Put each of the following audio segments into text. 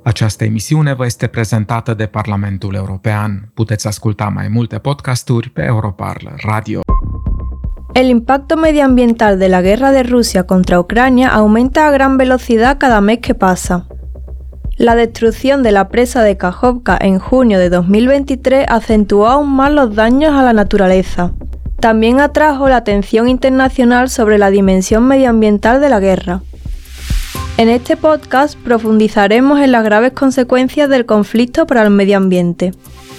Această emisiune vă este prezentată de Parlamentul European. Puteți asculta mai multe podcasturi pe Europarl Radio. El impacto medioambiental de la guerra de Rusia contra Ucrania aumenta a gran velocidad cada mes que pasa. La destrucción de la presa de Kajovka en junio de 2023 acentuó aún más los daños a la naturaleza. También atrajo la atención internacional sobre la dimensión medioambiental de la guerra. En este podcast profundizaremos en las graves consecuencias del conflicto para el medio ambiente.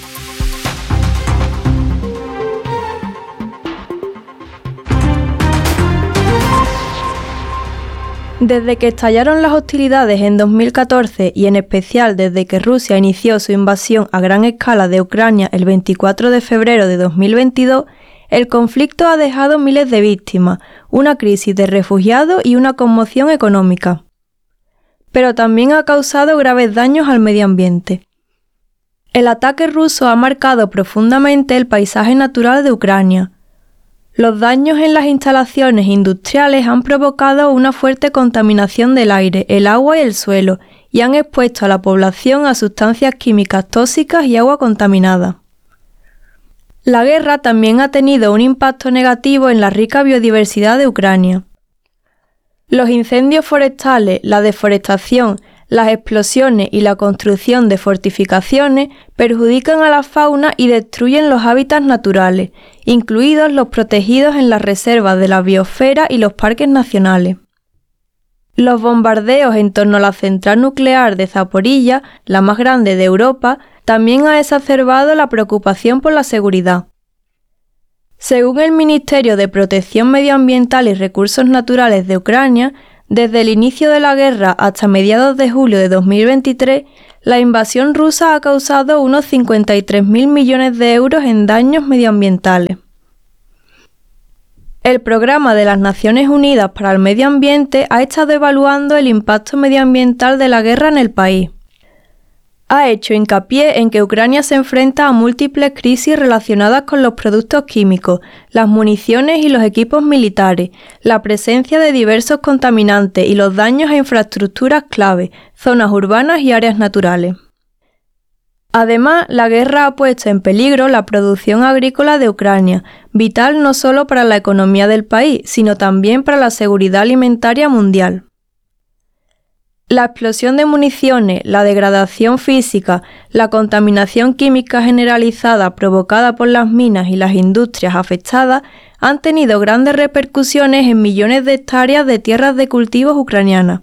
Desde que estallaron las hostilidades en 2014 y en especial desde que Rusia inició su invasión a gran escala de Ucrania el 24 de febrero de 2022, el conflicto ha dejado miles de víctimas, una crisis de refugiados y una conmoción económica. Pero también ha causado graves daños al medio ambiente. El ataque ruso ha marcado profundamente el paisaje natural de Ucrania. Los daños en las instalaciones industriales han provocado una fuerte contaminación del aire, el agua y el suelo, y han expuesto a la población a sustancias químicas tóxicas y agua contaminada. La guerra también ha tenido un impacto negativo en la rica biodiversidad de Ucrania. Los incendios forestales, la deforestación, las explosiones y la construcción de fortificaciones perjudican a la fauna y destruyen los hábitats naturales, incluidos los protegidos en las reservas de la biosfera y los parques nacionales. Los bombardeos en torno a la central nuclear de Zaporilla, la más grande de Europa, también han exacerbado la preocupación por la seguridad. Según el Ministerio de Protección Medioambiental y Recursos Naturales de Ucrania, desde el inicio de la guerra hasta mediados de julio de 2023, la invasión rusa ha causado unos 53.000 millones de euros en daños medioambientales. El Programa de las Naciones Unidas para el Medio Ambiente ha estado evaluando el impacto medioambiental de la guerra en el país. Ha hecho hincapié en que Ucrania se enfrenta a múltiples crisis relacionadas con los productos químicos, las municiones y los equipos militares, la presencia de diversos contaminantes y los daños a infraestructuras clave, zonas urbanas y áreas naturales. Además, la guerra ha puesto en peligro la producción agrícola de Ucrania, vital no solo para la economía del país, sino también para la seguridad alimentaria mundial. La explosión de municiones, la degradación física, la contaminación química generalizada provocada por las minas y las industrias afectadas han tenido grandes repercusiones en millones de hectáreas de tierras de cultivos ucranianas.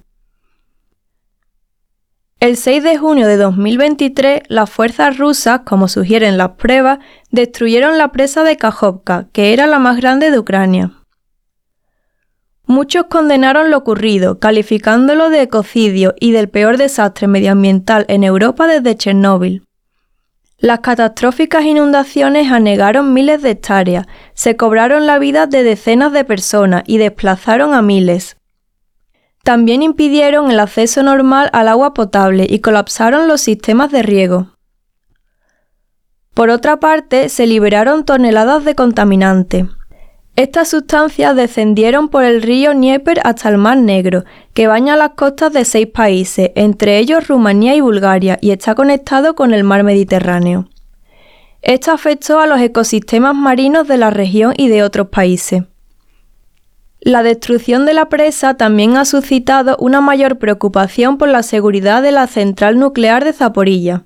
El 6 de junio de 2023, las fuerzas rusas, como sugieren las pruebas, destruyeron la presa de Kajovka, que era la más grande de Ucrania. Muchos condenaron lo ocurrido, calificándolo de ecocidio y del peor desastre medioambiental en Europa desde Chernóbil. Las catastróficas inundaciones anegaron miles de hectáreas, se cobraron la vida de decenas de personas y desplazaron a miles. También impidieron el acceso normal al agua potable y colapsaron los sistemas de riego. Por otra parte, se liberaron toneladas de contaminantes. Estas sustancias descendieron por el río Dnieper hasta el Mar Negro, que baña las costas de 6 países, entre ellos Rumanía y Bulgaria, y está conectado con el Mar Mediterráneo. Esto afectó a los ecosistemas marinos de la región y de otros países. La destrucción de la presa también ha suscitado una mayor preocupación por la seguridad de la central nuclear de Zaporilla.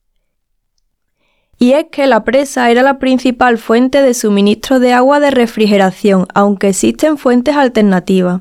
Y es que la presa era la principal fuente de suministro de agua de refrigeración, aunque existen fuentes alternativas.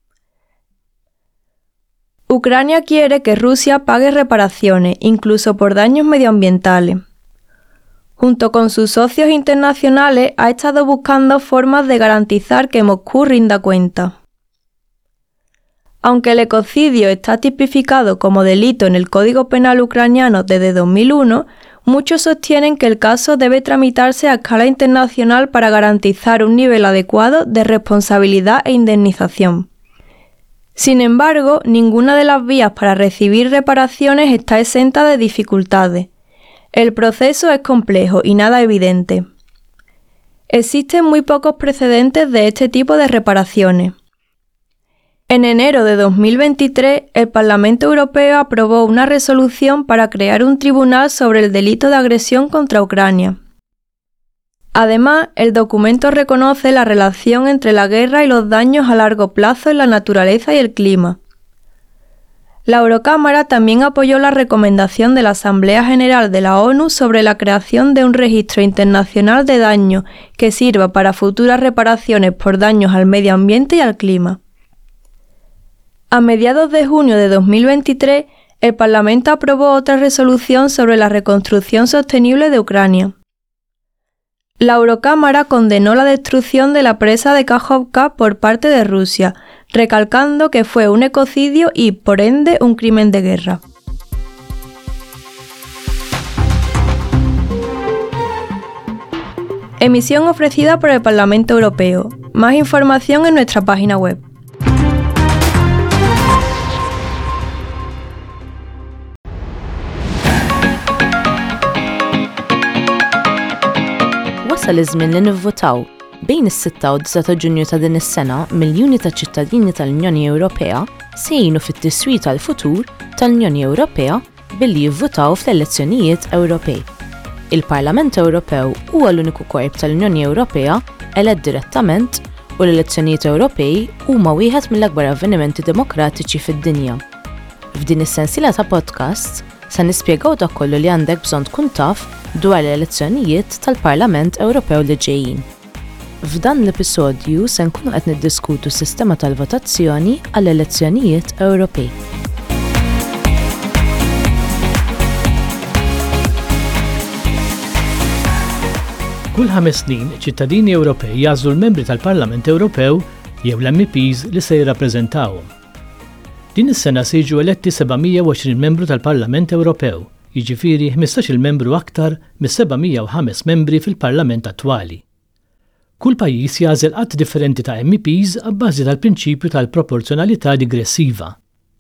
Ucrania quiere que Rusia pague reparaciones, incluso por daños medioambientales. Junto con sus socios internacionales, ha estado buscando formas de garantizar que Moscú rinda cuentas. Aunque el ecocidio está tipificado como delito en el Código Penal ucraniano desde 2001, muchos sostienen que el caso debe tramitarse a escala internacional para garantizar un nivel adecuado de responsabilidad e indemnización. Sin embargo, ninguna de las vías para recibir reparaciones está exenta de dificultades. El proceso es complejo y nada evidente. Existen muy pocos precedentes de este tipo de reparaciones. En enero de 2023, el Parlamento Europeo aprobó una resolución para crear un tribunal sobre el delito de agresión contra Ucrania. Además, el documento reconoce la relación entre la guerra y los daños a largo plazo en la naturaleza y el clima. La Eurocámara también apoyó la recomendación de la Asamblea General de la ONU sobre la creación de un registro internacional de daños que sirva para futuras reparaciones por daños al medio ambiente y al clima. A mediados de junio de 2023, el Parlamento aprobó otra resolución sobre la reconstrucción sostenible de Ucrania. La Eurocámara condenó la destrucción de la presa de Kakhovka por parte de Rusia, recalcando que fue un ecocidio y, por ende, un crimen de guerra. Emisión ofrecida por el Parlamento Europeo. Más información en nuestra página web. Wasal iż-żmien li nivvotaw. Bejn is-6 u 9 ta' Ġunju ta' din is-sena, miljuni ta' ċittadini tal-Unjoni Ewropea se jgħinu fit-tiswit tal-futur tal-Unjoni Ewropea billi jivvotaw fl-elezzjonijiet Ewropej. Il-Parlament Ewropew huwa l-uniku korp tal-Unjoni Ewropea elett direttament u l-elezzjonijiet Ewropej huma wieħed mill-akbar avvenimenti demokratiċi fid-dinja. F'din is-sensiela ta' podcasts se nispjegaw dak kollu li għandek bżonn tkun taf dwar l-elezzjonijiet tal-Parlament Ewropew li ġejjin. F'dan l-episodju se nkunu qed niddiskutu s-sistema tal-votazzjoni għall-elezzjonijiet Ewropej. Kull 5 snin, ċittadini Ewropej jagħżlu l-membri tal-Parlament Ewropew jew l-MEPs li se jirrappreżentawhom. Din is-sena se jiġu eletti 720 membru tal-Parlament Ewropew, jiġifieri 15-il membru aktar mis-705 membri fil-Parlament attwali. Kull pajjiż jagħżel qatt differenti ta' MEPs abbażi tal-prinċipju tal-proporzjonalità digressiva.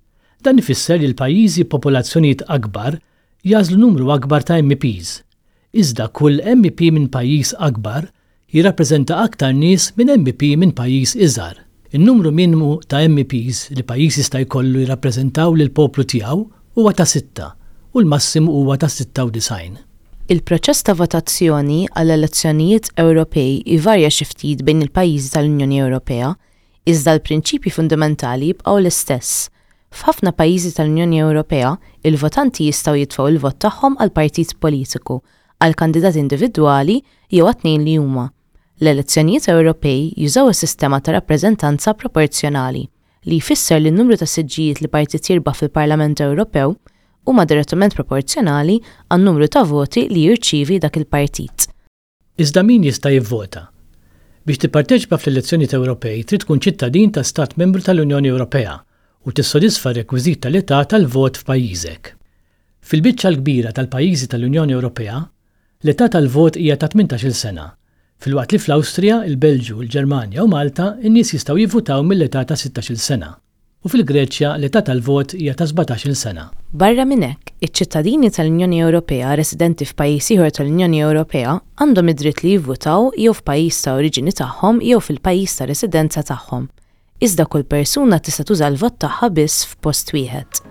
Dan ifisser li l-pajjiżi b'popolazzjonijiet akbar jagħżlu numru akbar ta' MEPs. Iżda kull MEP minn pajjiż akbar jirrappreżenta aktar nies minn MEP minn pajjiż iżgħar. In-numru minimu ta' MEPs li pajjiż jista' jkollu jirrappreżentaw lil poplu tiegħu huwa ta' 6 u l-massimu huwa ta' 96. Il-proċess ta' votazzjoni għall-elezzjonijiet Ewropej ivarja xi ftit bejn il-pajjiżi tal-Unjoni Ewropea, iżda l-prinċipji fundamentali jibqgħu l-istess. F'ħafna pajjiżi tal-Unjoni Ewropea, il-votanti jistgħu jitfgħu il-vot tagħhom għal partit politiku, għal kandidat individwali jew għat-tnejn li huma. L-elezzjonijiet Ewropej jużaw is-sistema ta' rappreżentanza proporzjonali li jfisser li n-numru ta' siġġijiet li partit jirbaħ fil-Parlament Ewropew huma direttament proporzjonali għan-numru ta' voti li jirċievi dak il-partit. Iżda min jista' jivvota? Biex tipparteċipa fl-elezzjonijiet Ewropej trid tkun ċittadin ta' stat membru tal-Unjoni Ewropea u tissodisfa r-rekwiżit tal-età tal-vot f'pajjiżek. Fil-biċċa l-kbira tal-pajjiżi tal-Unjoni Ewropea, l-età tal-vot hija ta' 18-il sena. Fil-waqt li fl-Awstrija, il-Belġju, il-Ġermanja u Malta in-nies jistgħu jivvutaw mill-età ta' 16-il sena. U fil-Greċja l-età tal-vot hija ta' 17-il sena. Barra minn hekk, iċ-ċittadini tal-Unjoni Ewropea residenti f'pajjiż ieħor tal-Unjoni Ewropea għandhom id-dritt li jivvutaw jew f'pajjiż ta' oriġini tagħhom jew fil-pajjiż ta' residenza tagħhom. Iżda kull persuna tista' tuża l-vot tagħha biss f'post wieħed.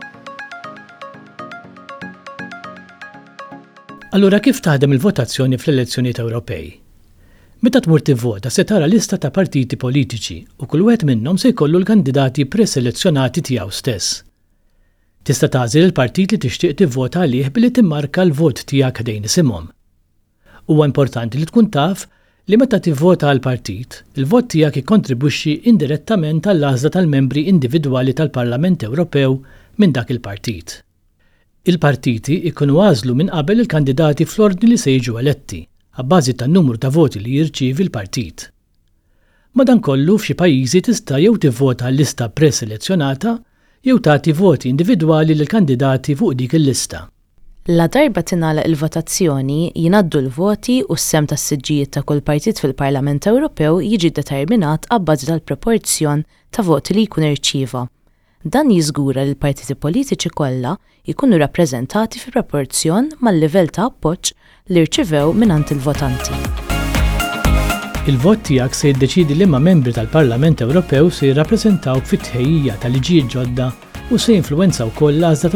Allura kif taħdem il-votazzjoni fl-elezzjonijiet Ewropej? Meta tmur tivvota se tara lista ta' partiti politiċi u kull wieħed minnhom se jkollu l-kandidati preselezzjonati tiegħu stess. Tista' tagħżel il-partit li tixtieq tivvota għalih billi timmarka l-vot tiegħek ħdejn isimhom. Huwa importanti li tkun taf li meta tivvota għal partit, il-vot tiegħek jikkontribwixxi indirettament għall-għażla tal-membri individwali tal-Parlament Ewropew minn dak il-partit. Il-partiti ikunu għażlu minn qabel il-kandidati fl-ordni li se jiġu eletti, għabbażi tan-numru ta' voti li jirċievi l-partit. Madankollu f'xi pajjiżi tista' jew tivvota l-lista preselezzjonata jew tagħti voti individwali lil kandidati fuq dik il-lista. La darba tingħalaq il-votazzjoni jingħaddu l-voti u s-sem tas-siġġijiet ta' kull partit fil-Parlament Ewropew jiġi determinat għabbażi tal-proporzjon ta' voti li jkun irċieva. Dan jiżgura li l-partiti politiċi kollha jkunu rappreżentati fi proporzjon mal-livell ta' appoġġ li rċivew mingħand il-votanti. Il-vot tiegħek se jiddeċidi liema membri tal-Parlament Ewropew se jirrappreżentawk fit-tħejjija tal-liġijiet ġodda u se jinfluwenza wkoll l-għażla